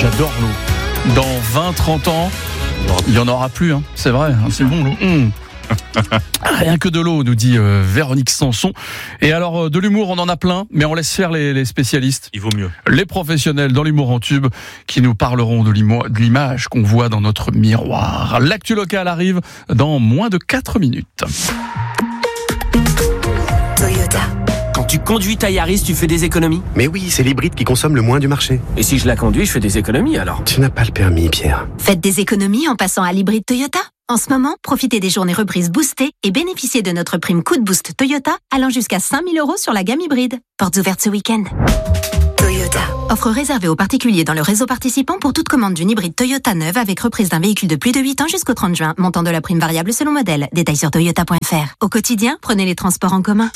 J'adore l'eau. Dans 20-30 ans, il n'y en aura plus, hein. C'est vrai, hein, c'est bon l'eau. Rien que de l'eau, nous dit Véronique Sanson. Et alors, de l'humour, on en a plein, mais on laisse faire les spécialistes. Il vaut mieux. Les professionnels dans l'humour en tube qui nous parleront de l'image qu'on voit dans notre miroir. L'actu locale arrive dans moins de 4 minutes. Toyota. Quand tu conduis ta Yaris, tu fais des économies ? Mais oui, c'est l'hybride qui consomme le moins du marché. Et si je la conduis, je fais des économies alors ? Tu n'as pas le permis, Pierre. Faites des économies en passant à l'hybride Toyota. En ce moment, profitez des journées reprises boostées et bénéficiez de notre prime coup de boost Toyota allant jusqu'à 5 000 € sur la gamme hybride. Portes ouvertes ce week-end. Toyota. Offre réservée aux particuliers dans le réseau participant pour toute commande d'une hybride Toyota neuve avec reprise d'un véhicule de plus de 8 ans jusqu'au 30 juin. Montant de la prime variable selon modèle. Détails sur toyota.fr. Au quotidien, prenez les transports en commun.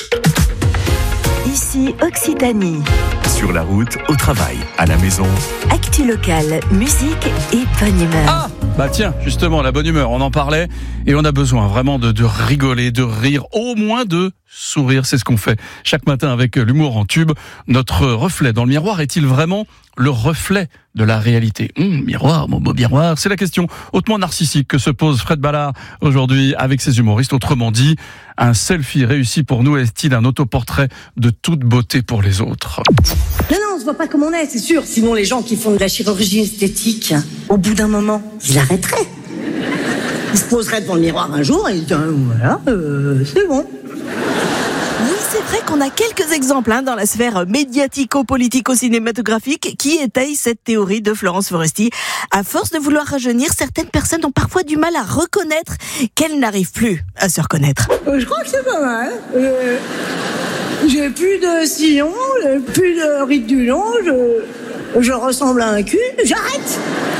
Ici Occitanie. Sur la route, au travail, à la maison. Actu locale, musique et bonne humeur. Ah bah tiens, justement, la bonne humeur, on en parlait. Et on a besoin vraiment de rigoler, de rire, au moins de sourire. C'est ce qu'on fait chaque matin avec l'humour en tube. Notre reflet dans le miroir est-il vraiment le reflet de la réalité ? Miroir, mon beau miroir, c'est la question hautement narcissique que se pose Fred Ballard aujourd'hui avec ses humoristes. Autrement dit, un selfie réussi pour nous est-il un autoportrait de toute beauté pour les autres ? Non, on se voit pas comme on est, c'est sûr. Sinon, les gens qui font de la chirurgie esthétique, au bout d'un moment, ils arrêteraient. Ils se poseraient devant le miroir un jour et ils disent voilà, c'est bon. Oui, c'est vrai qu'on a quelques exemples dans la sphère médiatico-politico-cinématographique qui étayent cette théorie de Florence Foresti. À force de vouloir rajeunir, certaines personnes ont parfois du mal à reconnaître qu'elles n'arrivent plus à se reconnaître. Je crois que c'est pas mal. J'ai plus de sillon, j'ai plus de ride du long, je ressemble à un cul, j'arrête.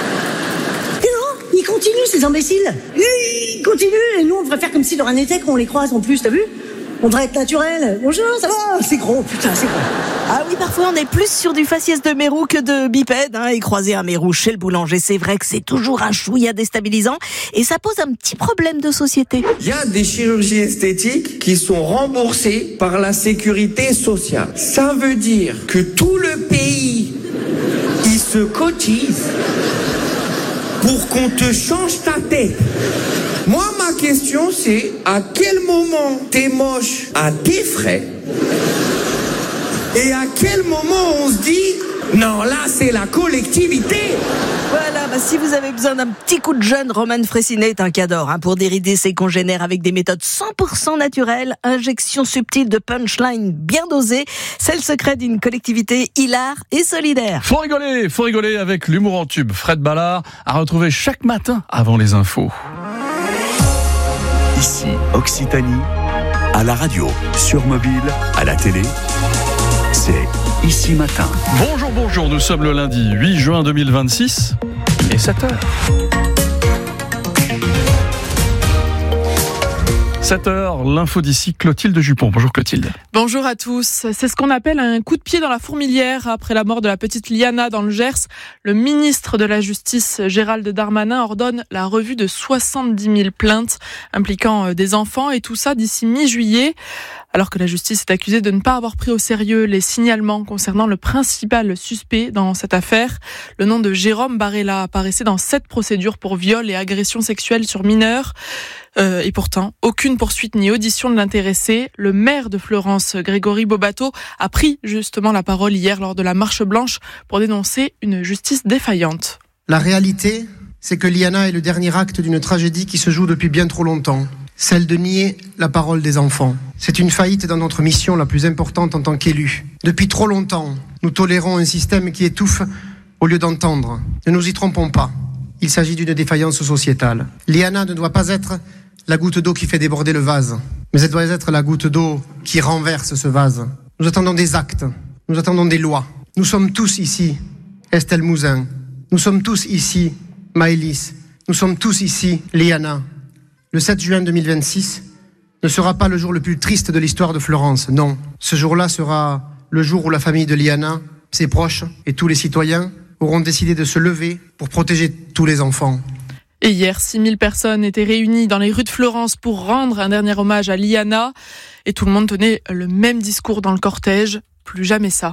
Et non, ils continuent ces imbéciles. Ils continuent et nous on devrait faire comme si de rien n'était qu'on les croise en plus, t'as vu ? On devrait être naturel. Bonjour, ça va ? C'est gros, putain, c'est gros. Ah oui, parfois on est plus sur du faciès de mérou que de bipède. Et croiser un mérou chez le boulanger, c'est vrai que c'est toujours un chouïa déstabilisant. Et ça pose un petit problème de société. Il y a des chirurgies esthétiques qui sont remboursées par la sécurité sociale. Ça veut dire que tout le pays, il se cotise pour qu'on te change ta tête. Moi, ma question, c'est à quel moment t'es moche à tes frais et à quel moment on se dit non, là, c'est la collectivité. Voilà, si vous avez besoin d'un petit coup de jeune, Roman Fressinet est un cadre pour dérider ses congénères avec des méthodes 100% naturelles, injection subtile de punchline bien dosée, c'est le secret d'une collectivité hilar et solidaire. Faut rigoler avec l'humour en tube. Fred Ballard à retrouver chaque matin avant les infos. Ici, Occitanie, à la radio, sur mobile, à la télé, c'est Ici Matin. Bonjour, nous sommes le lundi 8 juin 2026 et 7h. 7h, l'info d'ici, Clotilde Jupon. Bonjour Clotilde. Bonjour à tous. C'est ce qu'on appelle un coup de pied dans la fourmilière après la mort de la petite Liana dans le Gers. Le ministre de la Justice, Gérald Darmanin, ordonne la revue de 70 000 plaintes impliquant des enfants et tout ça d'ici mi-juillet. Alors que la justice est accusée de ne pas avoir pris au sérieux les signalements concernant le principal suspect dans cette affaire. Le nom de Jérôme Barella apparaissait dans 7 procédures pour viol et agression sexuelle sur mineurs. Et pourtant, aucune poursuite ni audition de l'intéressé. Le maire de Fleurance, Grégory Bobato, a pris justement la parole hier lors de la marche blanche pour dénoncer une justice défaillante. La réalité, c'est que Liana est le dernier acte d'une tragédie qui se joue depuis bien trop longtemps. Celle de nier la parole des enfants. C'est une faillite dans notre mission la plus importante en tant qu'élus. Depuis trop longtemps, nous tolérons un système qui étouffe au lieu d'entendre. Ne nous y trompons pas. Il s'agit d'une défaillance sociétale. Liana ne doit pas être la goutte d'eau qui fait déborder le vase, mais elle doit être la goutte d'eau qui renverse ce vase. Nous attendons des actes, nous attendons des lois. Nous sommes tous ici, Estelle Mouzin. Nous sommes tous ici, Maëlys. Nous sommes tous ici, Liana. Le 7 juin 2026 ne sera pas le jour le plus triste de l'histoire de Fleurance, non. Ce jour-là sera le jour où la famille de Liana, ses proches et tous les citoyens auront décidé de se lever pour protéger tous les enfants. Et hier, 6 000 personnes étaient réunies dans les rues de Fleurance pour rendre un dernier hommage à Liana. Et tout le monde tenait le même discours dans le cortège. Plus jamais ça.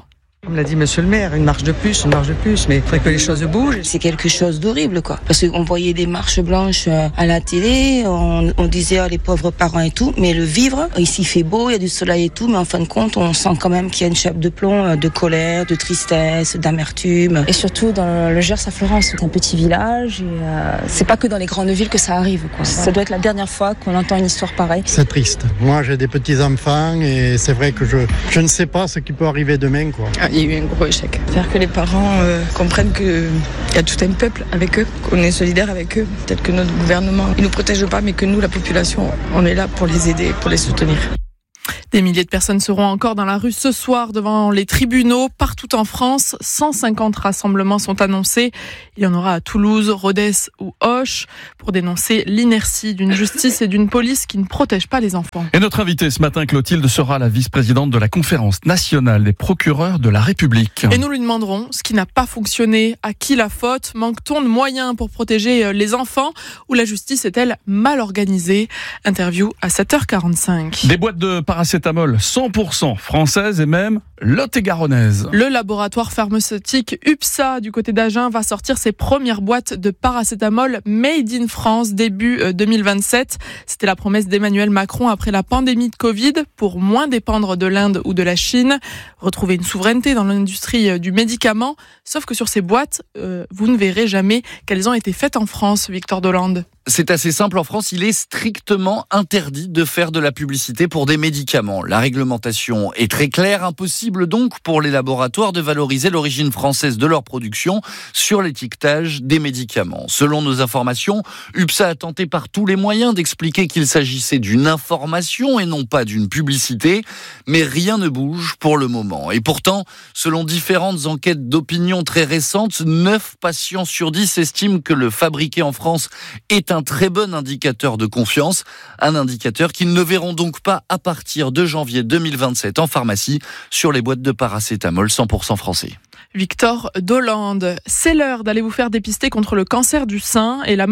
Comme l'a dit monsieur le maire, une marche de plus, mais il faudrait que les choses bougent. C'est quelque chose d'horrible, quoi. Parce qu'on voyait des marches blanches à la télé, on disait les pauvres parents et tout, mais le vivre, ici il fait beau, il y a du soleil et tout, mais en fin de compte, on sent quand même qu'il y a une chape de plomb, de colère, de tristesse, d'amertume. Et surtout dans le Gers à Fleurance, c'est un petit village et c'est pas que dans les grandes villes que ça arrive, quoi. Ça doit être la dernière fois qu'on entend une histoire pareille. C'est triste. Moi j'ai des petits-enfants et c'est vrai que je ne sais pas ce qui peut arriver demain, quoi. Il y a eu un gros échec. Faire que les parents comprennent qu'il y a tout un peuple avec eux, qu'on est solidaire avec eux. Peut-être que notre gouvernement ne nous protège pas, mais que nous, la population, on est là pour les aider, pour les soutenir. Des milliers de personnes seront encore dans la rue ce soir devant les tribunaux partout en France. 150 rassemblements sont annoncés. Il y en aura à Toulouse, Rodez ou Auch pour dénoncer l'inertie d'une justice et d'une police qui ne protègent pas les enfants. Et notre invitée ce matin, Clotilde, sera la vice-présidente de la Conférence nationale des procureurs de la République. Et nous lui demanderons ce qui n'a pas fonctionné, à qui la faute, manque-t-on de moyens pour protéger les enfants ou la justice est-elle mal organisée? Interview à 7h45. Des boîtes de paracétamol 100% françaises et même lot-et-garonnaises. Le laboratoire pharmaceutique UPSA du côté d'Agen va sortir ses premières boîtes de paracétamol made in France début 2027. C'était la promesse d'Emmanuel Macron après la pandémie de Covid pour moins dépendre de l'Inde ou de la Chine. Retrouver une souveraineté dans l'industrie du médicament. Sauf que sur ces boîtes, vous ne verrez jamais qu'elles ont été faites en France, Victor Dolande. C'est assez simple, en France, il est strictement interdit de faire de la publicité pour des médicaments. La réglementation est très claire, impossible donc pour les laboratoires de valoriser l'origine française de leur production sur l'étiquetage des médicaments. Selon nos informations, UPSA a tenté par tous les moyens d'expliquer qu'il s'agissait d'une information et non pas d'une publicité, mais rien ne bouge pour le moment. Et pourtant, selon différentes enquêtes d'opinion très récentes, 9 patients sur 10 estiment que le fabriqué en France est un très bon indicateur de confiance, un indicateur qu'ils ne verront donc pas à partir de janvier 2027 en pharmacie sur les boîtes de paracétamol 100% français. Victor Dolande, c'est l'heure d'aller vous faire dépister contre le cancer du sein et la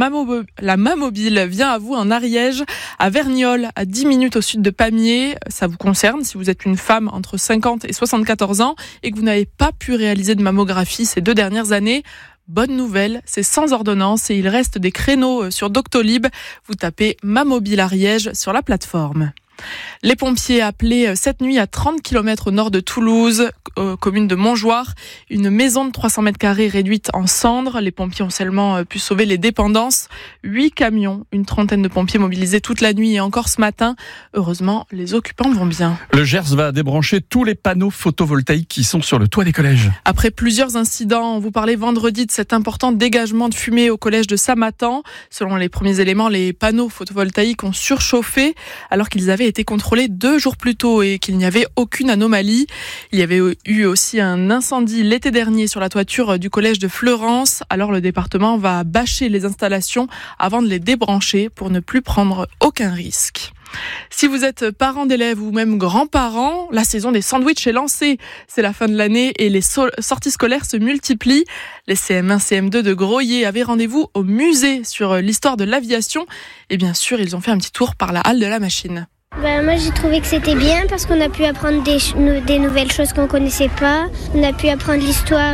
Mamobile vient à vous en Ariège, à Verniolle, à 10 minutes au sud de Pamiers. Ça vous concerne si vous êtes une femme entre 50 et 74 ans et que vous n'avez pas pu réaliser de mammographie ces 2 dernières années. Bonne nouvelle, c'est sans ordonnance et il reste des créneaux sur Doctolib. Vous tapez Mamobile Ariège sur la plateforme. Les pompiers appelés cette nuit à 30 km au nord de Toulouse, commune de Montjoie, une maison de 300 mètres carrés réduite en cendres. Les pompiers ont seulement pu sauver les dépendances. 8 camions, une trentaine de pompiers mobilisés toute la nuit et encore ce matin. Heureusement, les occupants vont bien. Le Gers va débrancher tous les panneaux photovoltaïques qui sont sur le toit des collèges. Après plusieurs incidents, on vous parlait vendredi de cet important dégagement de fumée au collège de Samatan. Selon les premiers éléments, les panneaux photovoltaïques ont surchauffé alors qu'ils avaient été contrôlés 2 jours plus tôt et qu'il n'y avait aucune anomalie. Il y avait eu aussi un incendie l'été dernier sur la toiture du collège de Fleurance. Alors le département va bâcher les installations avant de les débrancher pour ne plus prendre aucun risque. Si vous êtes parent d'élèves ou même grands-parents, la saison des sandwichs est lancée. C'est la fin de l'année et les sorties scolaires se multiplient. Les CM1, CM2 de Groyer avaient rendez-vous au musée sur l'histoire de l'aviation. Et bien sûr, ils ont fait un petit tour par la halle de la machine. Moi j'ai trouvé que c'était bien parce qu'on a pu apprendre des nouvelles choses qu'on connaissait pas. On a pu apprendre l'histoire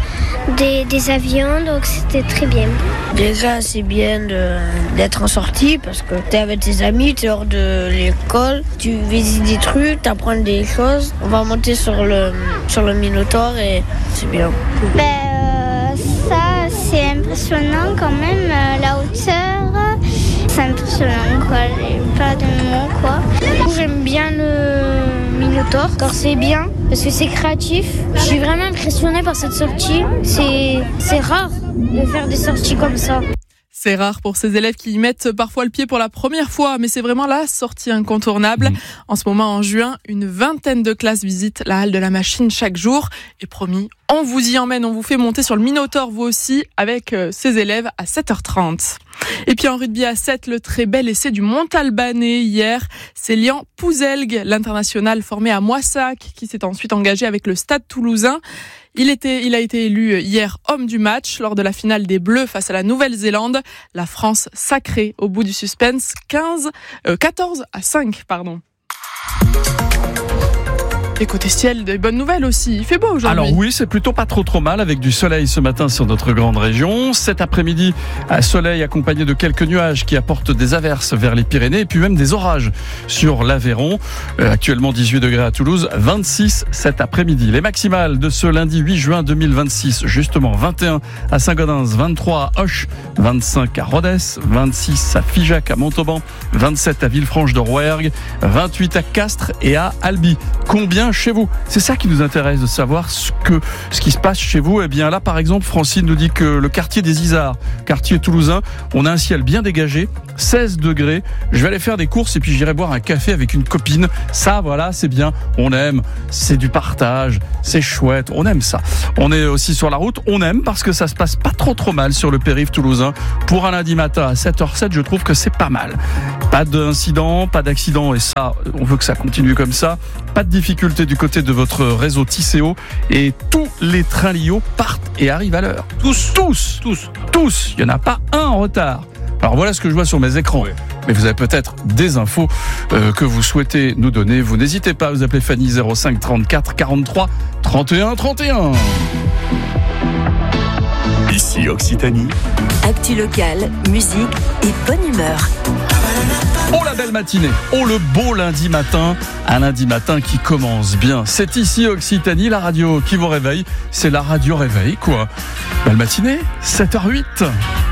des avions, donc c'était très bien. Déjà c'est bien d'être en sortie parce que t'es avec tes amis, t'es hors de l'école, tu visites des trucs, t'apprends des choses. On va monter sur le Minotaure et c'est bien. Ça c'est impressionnant quand même, la hauteur. C'est impressionnant quoi, j'ai pas de mots quoi. J'aime bien le Minotaure car c'est bien parce que c'est créatif. Je suis vraiment impressionnée par cette sortie. C'est rare de faire des sorties comme ça. C'est rare pour ces élèves qui y mettent parfois le pied pour la première fois, mais c'est vraiment la sortie incontournable. En ce moment, en juin, une vingtaine de classes visitent la halle de la machine chaque jour. Et promis, on vous y emmène, on vous fait monter sur le Minotaure, vous aussi, avec ces élèves à 7h30. Et puis en rugby à 7, le très bel essai du Montalbanais hier. C'est Lian Pouzelgue, l'international formé à Moissac, qui s'est ensuite engagé avec le Stade toulousain. Il a été élu hier homme du match lors de la finale des Bleus face à la Nouvelle-Zélande. La France sacrée au bout du suspense 14-5. Et côté ciel, des bonnes nouvelles aussi. Il fait beau aujourd'hui. Alors oui, c'est plutôt pas trop mal avec du soleil ce matin sur notre grande région. Cet après-midi, un soleil accompagné de quelques nuages qui apportent des averses vers les Pyrénées et puis même des orages sur l'Aveyron. Actuellement 18 degrés à Toulouse, 26 cet après-midi. Les maximales de ce lundi 8 juin 2026, justement 21 à Saint-Gaudens, 23 à Auch, 25 à Rodez, 26 à Figeac à Montauban, 27 à Villefranche-de-Rouergue, 28 à Castres et à Albi. Combien chez vous? C'est ça qui nous intéresse de savoir ce qui se passe chez vous. Eh bien là, par exemple, Francine nous dit que le quartier des Isards, quartier toulousain, on a un ciel bien dégagé, 16 degrés. Je vais aller faire des courses et puis j'irai boire un café avec une copine. Ça, voilà, c'est bien. On aime. C'est du partage. C'est chouette. On aime ça. On est aussi sur la route. On aime parce que ça se passe pas trop mal sur le périph' toulousain. Pour un lundi matin à 7h07, je trouve que c'est pas mal. Pas d'incident, pas d'accident et ça, on veut que ça continue comme ça. Pas de difficulté du côté de votre réseau Tisséo et tous les trains Lio partent et arrivent à l'heure. Tous. Il n'y en a pas un en retard. Alors voilà ce que je vois sur mes écrans. Oui. Mais vous avez peut-être des infos que vous souhaitez nous donner. Vous n'hésitez pas à vous appeler Fanny 05 34 43 31 31. Ici Occitanie. Actu locale, musique et bonne humeur. Oh la belle matinée, oh le beau lundi matin, un lundi matin qui commence bien. C'est ici Occitanie, la radio qui vous réveille, c'est la radio réveil quoi. Belle matinée, 7h08.